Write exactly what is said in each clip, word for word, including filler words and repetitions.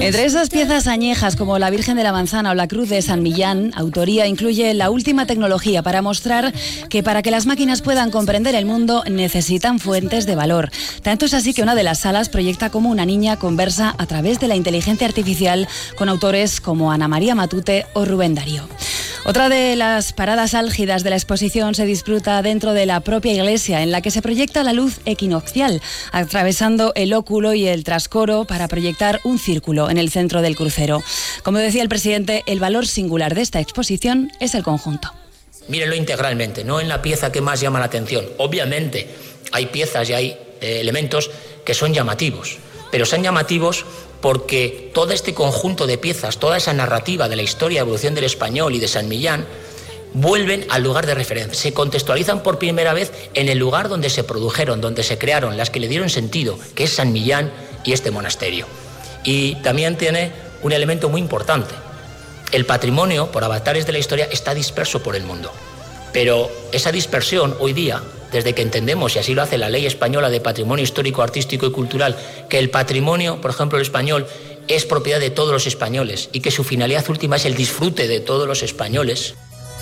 Entre esas piezas añejas como la Virgen de la Manzana o la Cruz de San Millán, Autoría incluye la última tecnología para mostrar que para que las máquinas puedan comprender el mundo necesitan fuentes de valor. Tanto es así que una de las salas proyecta cómo una niña conversa a través de la inteligencia artificial con autores como Ana María Matute o Rubén Darío. Otra de las paradas álgidas de la exposición se disfruta dentro de la propia iglesia, en la que se proyecta la luz equinoccial, atravesando el óculo y el trascoro para proyectar un círculo en el centro del crucero. Como decía el presidente, el valor singular de esta exposición es el conjunto. Mírenlo integralmente, no en la pieza que más llama la atención. Obviamente hay piezas y hay eh, elementos que son llamativos, pero son llamativos porque todo este conjunto de piezas, toda esa narrativa de la historia de evolución del español y de San Millán, vuelven al lugar de referencia, se contextualizan por primera vez en el lugar donde se produjeron, donde se crearon, las que le dieron sentido, que es San Millán y este monasterio. Y también tiene un elemento muy importante. El patrimonio, por avatares de la historia, está disperso por el mundo. Pero esa dispersión hoy día, desde que entendemos, y así lo hace la Ley Española de Patrimonio Histórico, Artístico y Cultural, que el patrimonio, por ejemplo, el español, es propiedad de todos los españoles y que su finalidad última es el disfrute de todos los españoles.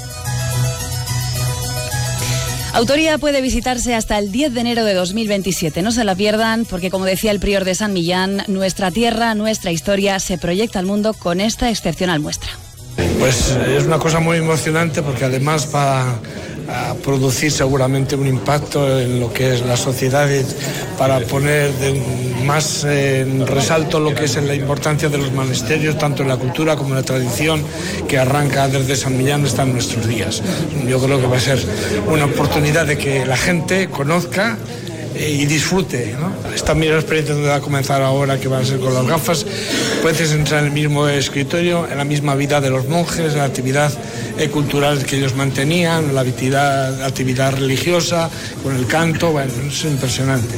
Autoría puede visitarse hasta el diez de enero de dos mil veintisiete. No se la pierdan porque, como decía el prior de San Millán, nuestra tierra, nuestra historia se proyecta al mundo con esta excepcional muestra. Pues es una cosa muy emocionante porque además va a producir seguramente un impacto en lo que es la sociedad, para poner de más en resalto lo que es la importancia de los monasterios, tanto en la cultura como en la tradición que arranca desde San Millán hasta nuestros días. Yo creo que va a ser una oportunidad de que la gente conozca y disfrute, ¿no? Esta misma experiencia donde va a comenzar ahora, que va a ser con las gafas, puedes entrar en el mismo escritorio, en la misma vida de los monjes, la actividad cultural que ellos mantenían, la actividad, la actividad religiosa, con el canto. Bueno, es impresionante.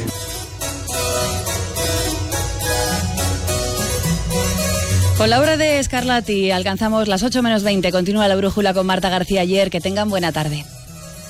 Con la obra de Scarlatti alcanzamos las ocho menos veinte. Continúa la brújula con Marta García Ayer. Que tengan buena tarde.